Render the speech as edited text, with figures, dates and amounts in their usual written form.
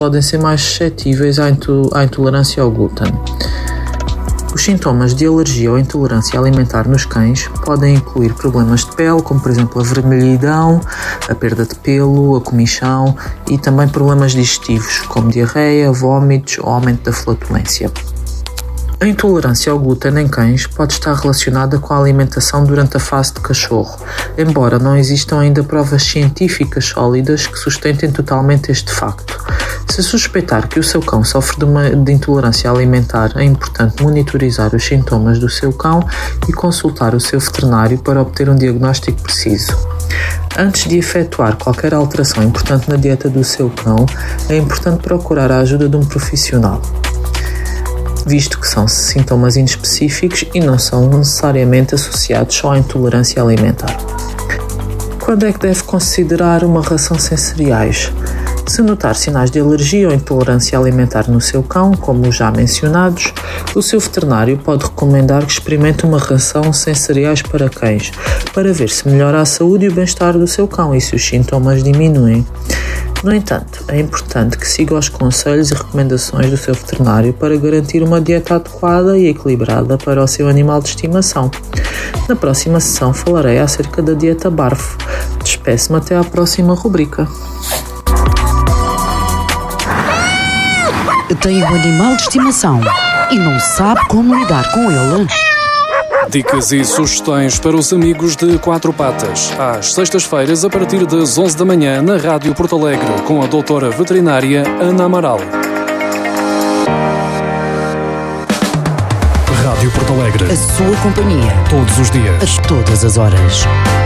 podem ser mais suscetíveis à intolerância ao glúten. Os sintomas de alergia ou intolerância alimentar nos cães podem incluir problemas de pele, como por exemplo a vermelhidão, a perda de pelo, a comichão e também problemas digestivos, como diarreia, vômitos ou aumento da flatulência. A intolerância ao glúten em cães pode estar relacionada com a alimentação durante a fase de cachorro, embora não existam ainda provas científicas sólidas que sustentem totalmente este facto. Se suspeitar que o seu cão sofre de intolerância alimentar, é importante monitorizar os sintomas do seu cão e consultar o seu veterinário para obter um diagnóstico preciso. Antes de efetuar qualquer alteração importante na dieta do seu cão, é importante procurar a ajuda de um profissional, visto que são sintomas inespecíficos e não são necessariamente associados só à intolerância alimentar. Quando é que deve considerar uma ração sem cereais? Se notar sinais de alergia ou intolerância alimentar no seu cão, como os já mencionados, o seu veterinário pode recomendar que experimente uma ração sem cereais para cães, para ver se melhora a saúde e o bem-estar do seu cão e se os sintomas diminuem. No entanto, é importante que siga os conselhos e recomendações do seu veterinário para garantir uma dieta adequada e equilibrada para o seu animal de estimação. Na próxima sessão falarei acerca da dieta BARF. Despeço-me até à próxima rubrica. Tem um animal de estimação e não sabe como lidar com ele? Dicas e sugestões para os amigos de quatro patas. Às sextas-feiras, a partir das 11 da manhã, na Rádio Porto Alegre, com a doutora veterinária Ana Amaral. Rádio Porto Alegre. A sua companhia. Todos os dias. A todas as horas.